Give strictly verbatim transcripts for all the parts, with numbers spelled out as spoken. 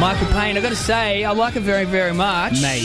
Michael Payne, I've got to say, I like it very, very much. Mate.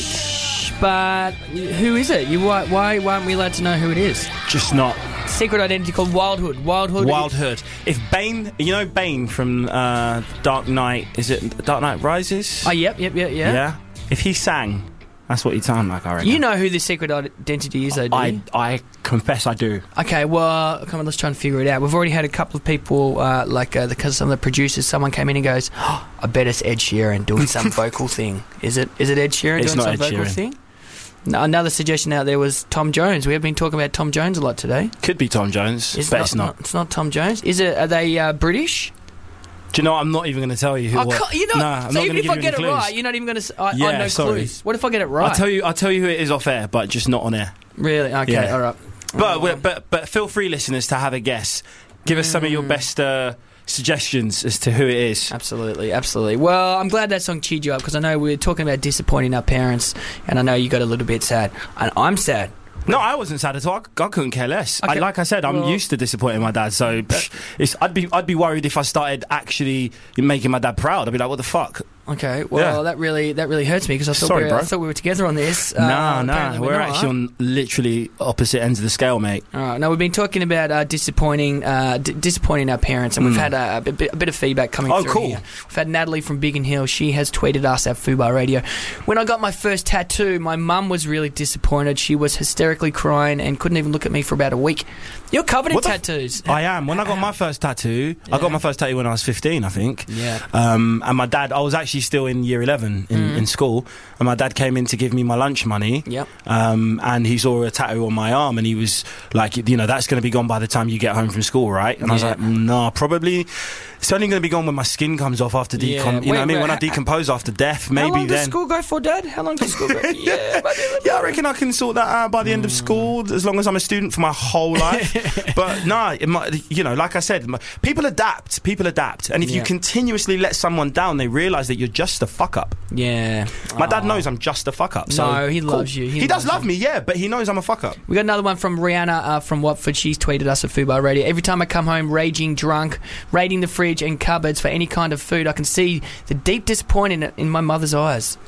But who is it? You why, why, why aren't we allowed to know who it is? Just not. Secret identity called Wildhood. Wildhood. Wildhood. If Bane, you know Bane from uh, Dark Knight, is it Dark Knight Rises? Oh, yep, yep, yep, yeah. Yeah? If he sang, that's what he'd sound like, I reckon. You know who the secret identity is, though, do I, you? I confess I do. Okay, well, come on, let's try and figure it out. We've already had a couple of people, uh, like uh, because some of the producers, someone came in and goes, oh, I bet it's Ed Sheeran doing some vocal thing. Is it Is it Ed Sheeran It's doing not some Ed vocal Sheeran. thing? No, another suggestion out there was Tom Jones. We have been talking about Tom Jones a lot today. Could be Tom Jones, It's but not, it's not. It's not Tom Jones. Is it? Are they uh, British? Do you know what? I'm not even going to tell you who I what. can't, you're not, Nah, I'm so not even gonna if give I you get it any clues. right, you're not even going to. I, Yeah, I know sorry. clues. What if I get it right? I'll tell you. I'll tell you who it is off air, but just not on air. Really? Okay. Yeah. All right. But we're, but but feel free, listeners, to have a guess. Give us some of your best uh, suggestions as to who it is. Absolutely, absolutely. Well, I'm glad that song cheered you up because I know we were talking about disappointing our parents, and I know you got a little bit sad, and I'm sad. No, I wasn't sad at all. I, I couldn't care less. Okay. I, like I said, I'm Well- used to disappointing my dad. So pff, it's, I'd be I'd be worried if I started actually making my dad proud. I'd be like, what the fuck? Okay, well Yeah. that really that really hurts me because I thought Sorry, we were, bro. I thought we were together on this. Uh, nah, nah. apparently We're not. actually on literally opposite ends of the scale, mate. All right, now we've been talking about uh, disappointing, uh, d- disappointing our parents, and we've Mm. had a, a, bit, a bit of feedback coming Oh, through cool. here. We've had Natalie from Biggin Hill. She has tweeted us at Fubar Radio. When I got my first tattoo, my mum was really disappointed. She was hysterically crying and couldn't even look at me for about a week. You're covered in What the f- tattoos. I am. When I got my first tattoo, I got my first tattoo when I was fifteen, I think. Yeah. Um, and my dad, I was actually still in year eleven in, Mm. in school, and my dad came in to give me my lunch money. Yep. Um, and he saw a tattoo on my arm, and he was like, you know, that's going to be gone by the time you get home from school, right? And I was Yeah. like, no, probably. It's only going to be gone when my skin comes off after Yeah. decom. You know Wait, what I mean? wait, When I ha- decompose after death, How maybe long does then. school go for, Dad? How long does school go? yeah, maybe- Yeah, I reckon I can sort that out by the end of school, as long as I'm a student for my whole life. But no, it might, you know, like I said, my- people adapt. People adapt, and if you Yeah. continuously let someone down, they realise that you're just a fuck up. Yeah. My dad Aw. knows I'm just a fuck up. So No, he cool. loves you. He He, does loves love me, yeah, but he knows I'm a fuck up. We got another one from Rihanna uh, from Watford. She's tweeted us at Fubar Radio. Every time I come home raging drunk, raiding the fridge and cupboards for any kind of food, I can see the deep disappointment in my mother's eyes.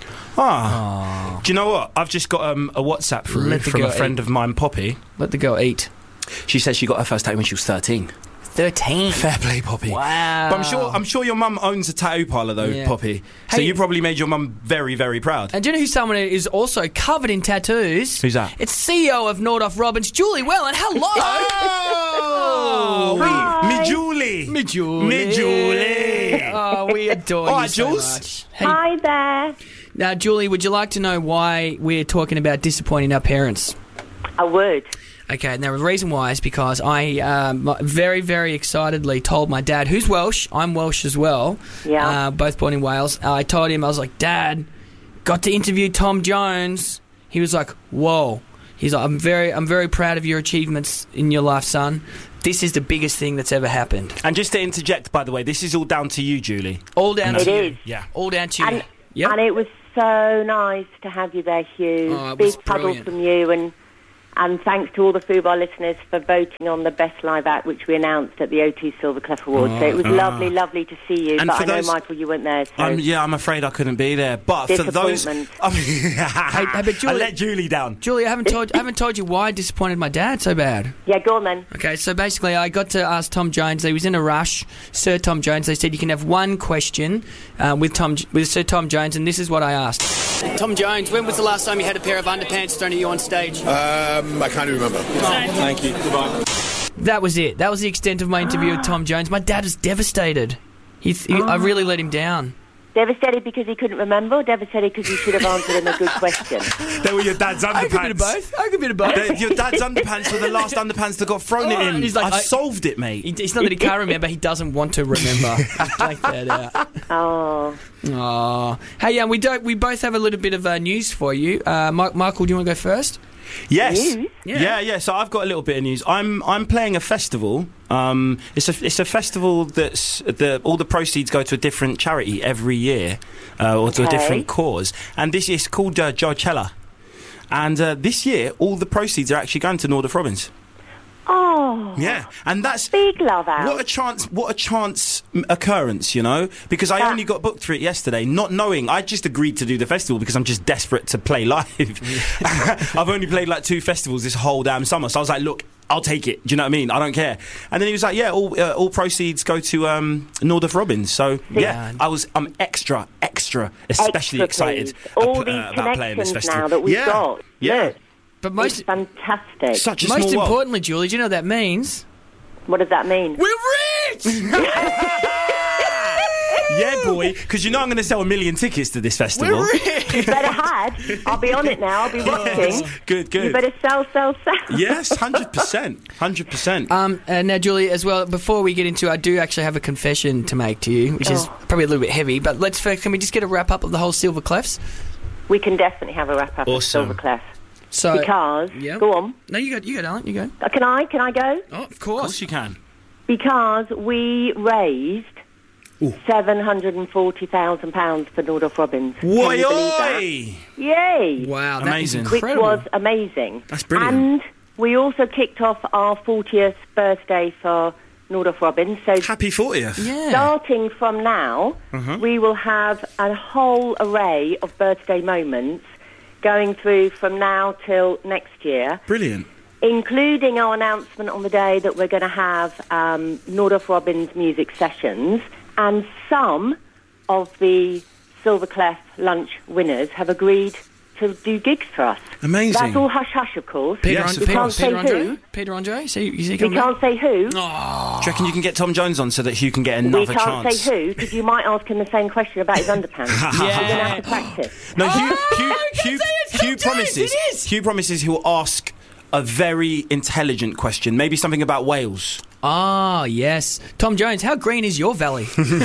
Ah, do you know what? I've just got um, a WhatsApp through Let the from a girl friend eat. of mine, Poppy. Let the girl eat. She says she got her first tattoo when she was thirteen. thirteen. Fair play, Poppy. Wow. But I'm sure I'm sure your mum owns a tattoo parlour though, Yeah. Poppy. So Hey- you probably made your mum very, very proud. And do you know who someone is also covered in tattoos? Who's that? It's C E O of Nordoff Robbins, Julie Wellen. Hello! Oh, we- me Julie, Me Julie. me Julie. Oh, we adore All you right, so Jules. much. Hey, Hi there. now, Julie, would you like to know why we're talking about disappointing our parents? I would. Okay, now the reason why is because I um, very, very excitedly told my dad, who's Welsh, I'm Welsh as well, Yeah. uh, both born in Wales. Uh, I told him, I was like, Dad, got to interview Tom Jones. He was like, whoa. He's like, I'm very, I'm very proud of your achievements in your life, son. This is the biggest thing that's ever happened. And just to interject, by the way, this is all down to you, Julie. All down It to you. is. Yeah. All down to you. And, Yep. and it was so nice to have you there, Hugh. Oh, it was Big cuddle brilliant. from you, and and thanks to all the Fubar listeners for voting on the best live act, which we announced at the O T Silverclef Awards. so it was Ah. lovely, lovely to see you. And but for I know, those- Michael, you weren't there. So Um, yeah, I'm afraid I couldn't be there. But for those, Disappointment. I, mean, hey, but I Julie, let Julie down. Julie, I haven't told, I haven't told you why I disappointed my dad so bad. yeah, go on then. Okay, so basically I got to ask Tom Jones. He was in a rush, Sir Tom Jones. They said you can have one question uh, with Tom with Sir Tom Jones, and this is what I asked. Tom Jones, when was the last time you had a pair of underpants thrown at you on stage? Um, I can't remember. Thank you. Goodbye. That was it. That was the extent of my interview with Tom Jones. My dad was devastated. He, th- he I really let him down. Devastated because he couldn't remember, or devastated because you should have answered him a good question? They were your dad's underpants. I could be both. I could be both. They- your dad's underpants were the last underpants that got thrown at Oh, him. he's like, I've I- solved it, mate. He, it's not that he can't remember. He doesn't want to remember. Just take that out. Oh, Oh, hey, um, we don't. We both have a little bit of uh, news for you. Uh, Mi- Michael, do you want to go first? Yes. News? Yeah. yeah, yeah. So I've got a little bit of news. I'm I'm playing a festival. Um, it's a it's a festival that's the all the proceeds go to a different charity every year, uh, or to a Okay. different cause. And this is called uh, Joycella. And uh, this year, all the proceeds are actually going to Nordoff Robbins. oh, Oh. Yeah, and that's big love out. What a chance! What a chance occurrence, you know? Because I That- only got booked for it yesterday, not knowing. I just agreed to do the festival because I'm just desperate to play live. I've only played like two festivals this whole damn summer, so I was like, look, I'll take it. Do you know what I mean? I don't care. And then he was like, yeah, all uh, all proceeds go to um, Nordoff Robbins. So yeah, Yeah. I was I'm extra extra especially Extra excited pleased. All uh, these about playing this connections festival now that we've yeah. got. Yeah. Look, But it's most fantastic. Such a most small world. importantly, Julie, do you know what that means? What does that mean? We're rich! Yeah, boy, because you know I'm going to sell a million tickets to this festival. We're rich! You better had. I'll be on it now. I'll be watching. Good, good. You better sell, sell, sell. Yes, hundred percent, hundred percent. Um, and now, Julie, as well, before we get into, I do actually have a confession to make to you, which is Oh. probably a little bit heavy. But let's first, can we just get a wrap up of the whole Silver Clefs? We can definitely have a wrap up Awesome. of Silvercliff. So, Because, yeah. go on. no, you go, you go, darling, you go. Uh, Can I? Can I go? Oh, of Of course. course you can. Because we raised Ooh. seven hundred and forty thousand pounds for Nordoff Robbins. Can Oi, you believe that? oi! Yay! Wow, that Amazing. is Which incredible. was amazing. That's brilliant. And we also kicked off our fortieth birthday for Nordoff Robbins. So Happy fortieth. yeah. starting from now, Uh-huh. we will have a whole array of birthday moments going through from now till next year, Brilliant. including our announcement on the day that we're going to have um, Nordoff Robbins music sessions, and some of the Silverclef lunch winners have agreed to do gigs for us. Amazing. That's all hush-hush, of course. Peter, Yes, An- of Peter, course. Peter Can't say Andre? who. Peter Andre? So you, you We come back? can't say who. Do you reckon you can get Tom Jones on so that Hugh can get We another can't chance? say who, because you might ask him the same question about his underpants. You're going to Yeah. have to practice. No, Hugh, Oh, Hugh, you can Hugh, say it's Tom Hugh Jones, promises. it is. Hugh promises he will ask a very intelligent question, maybe something about Wales. Ah, yes. Tom Jones, how green is your valley?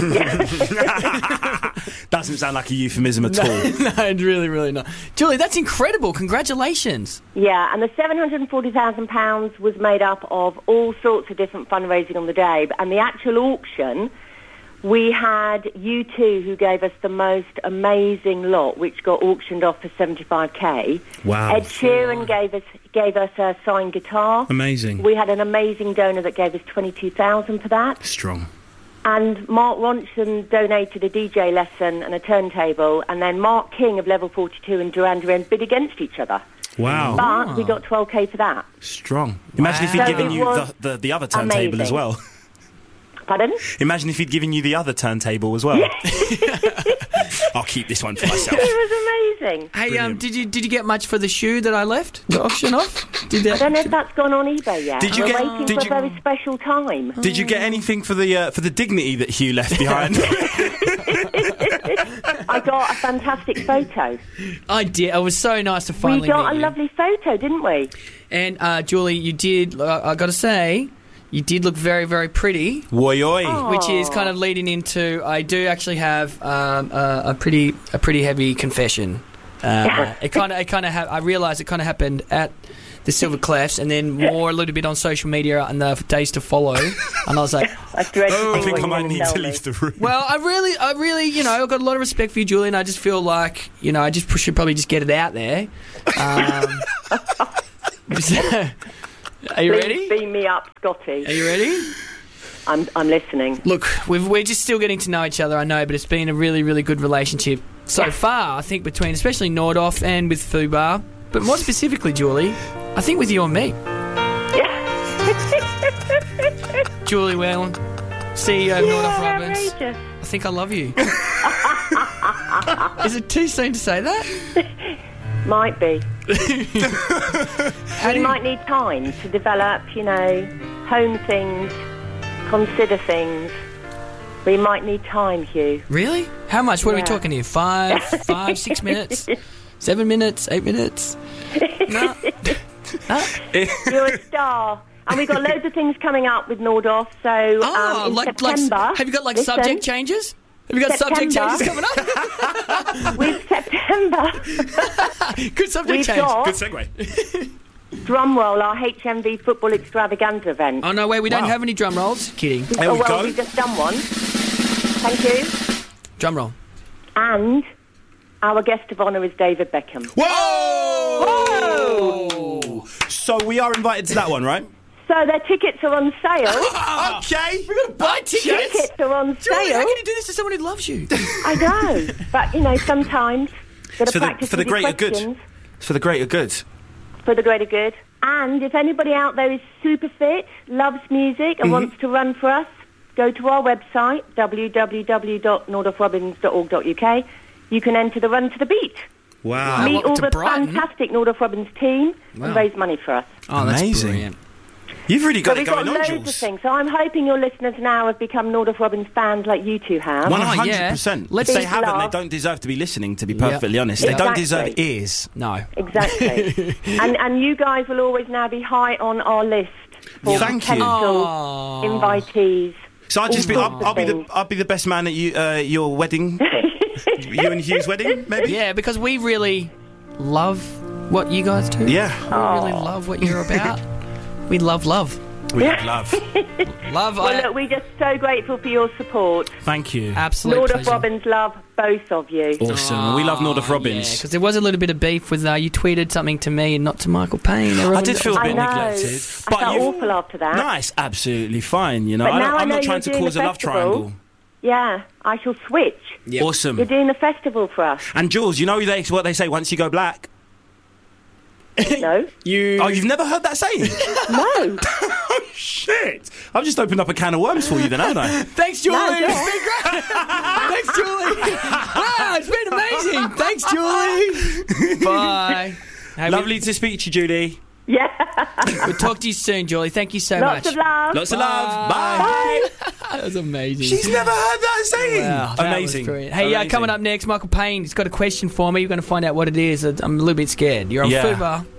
Doesn't sound like a euphemism at all. No, really, really not. Julie, that's incredible. Congratulations. Yeah, and the seven hundred and forty thousand pounds was made up of all sorts of different fundraising on the day. And the actual auction, we had U two who gave us the most amazing lot, which got auctioned off for seventy-five k. Wow. Ed Sheeran gave us gave us a signed guitar. Amazing. We had an amazing donor that gave us twenty-two thousand for that. Strong. And Mark Ronson donated a D J lesson and a turntable. And then Mark King of Level forty-two and Duran Duran bid against each other. Wow. But we got twelve k for that. Strong. Imagine if he'd Wow. given So it you was the, the, the other turntable as amazing. well. Pardon? Imagine if he'd given you the other turntable as well. I'll keep this one for myself. It was amazing. Hey, um, Brilliant. did you did you get much for the shoe that I left? The auction off? Did I that? don't know if that's gone on eBay yet. Did you We're get- waiting did for you- a very special time. Did you get anything for the uh, for the dignity that Hugh left behind? I got a fantastic photo. I did. It was so nice to We finally got meet a you. lovely photo, didn't we? And uh, Julie, you did. Uh, I got to say, you did look very, very pretty. Oi, oi. Oh. Which is kind of leading into. I do actually have um, a, a pretty, a pretty heavy confession. Uh, it kind of, it kind of. Ha- I realised it kind of happened at the Silver Clefs, and then more a little bit on social media in the days to follow. And I was like, I dread to Oh, I think think what I you're might gonna need tell to me. leave the room. well, I really, I really, you know, I've got a lot of respect for you, Julie, and I just feel like, you know, I just should probably just get it out there. Um, are you Please ready? beam me up, Scotty. Are you ready? I'm, I'm listening. Look, we've, we're just still getting to know each other, I know, but it's been a really, really good relationship so far, I think, between especially Nordoff and with Fubar. But more specifically, Julie, I think with you and me. Julie Whalen, C E O of Nordoff Yeah, Robbins. outrageous. I think I love you. Is it too soon to say that? Might be. How do We you- might need time to develop, you know, hone things, consider things. We might need time, Hugh. Really? How much? What are we Yeah. talking here? Five, five, six minutes? Seven minutes? Eight minutes? No. No? You're a star. And we've got loads of things coming up with Nordoff. So Oh, um, in like, like, September... have you got like listen, subject changes? Have you got subject September. changes coming up? With September, Good subject we've change. got, Good segue. drumroll, our H M V Football Extravaganza event. Oh, no, wait, we don't Wow. have any drum rolls. Kidding. There oh, we well, go. we've just done one. Thank you. Drum roll. And our guest of honour is David Beckham. Whoa! So we are invited to that one, right? So their tickets are on sale. Okay. We're going to buy tickets. Tickets are on Julie, sale. how can you do this to someone who loves you? I know, but you know, sometimes got It's to for the, practice for the with your greater good. questions. It's for the greater good. For the greater good. And if anybody out there is super fit, loves music, and Mm-hmm. wants to run for us, go to our website, w w w dot nordoff robbins dot org dot u k. You can enter the Run to the Beat. Wow. Meet what, all to the Brighton? fantastic Nordoff Robbins team Wow. and raise money for us. Oh, that's Amazing. brilliant. You've really So got it we've got going on, loads Jules. of things. So I'm hoping your listeners now have become Nordoff Robbins fans like you two have. One Oh, hundred yeah. percent. Let's- If they Big haven't, love. they don't deserve to be listening. To be Yeah. perfectly honest, they don't Exactly. deserve ears. No. Exactly. and and you guys will always now be high on our list for Thank you. potential Oh. invitees. So I'll just be, All I'll, sorts of I'll be the, things. I'll be the best man at you, uh, your wedding. You and Hugh's wedding, maybe. Yeah, because we really love what you guys do. Yeah. We really love what you're about. We love love. We have love. Love, Well, I, look, we're just so grateful for your support. Thank you. absolute Nordoff pleasure. Robbins love both of you. Awesome. We love Nordoff Robbins. Because there was a little bit of beef with, uh, you tweeted something to me and not to Michael Payne. I did feel a I bit know. neglected. I But felt you- awful after that. No, it's absolutely fine. You know, But I now don't, I I'm know not you're trying to doing cause a the love festival. triangle. Yeah, I shall switch. Yep. Awesome. You're doing the festival for us. And Jules, you know they, what they say once you go black? No? You. Oh, you've never heard that saying? No. Oh, shit. I've just opened up a can of worms for you then, haven't I? Thanks, Julie. No, It's no. been great. Thanks, Julie. Wow, it's been amazing. Thanks, Julie. Bye. Hey, Lovely to speak to you, Julie. Yeah. We'll talk to you soon, Julie. Thank you so Lots much. of love. Lots of love. Bye. That was amazing. She's never heard that saying. Wow, that was Amazing. brilliant. Hey, uh, Amazing. coming up next, Michael Payne. He's got a question for me. You're going to find out what it is. I'm a little bit scared. You're on Yeah. Fubar.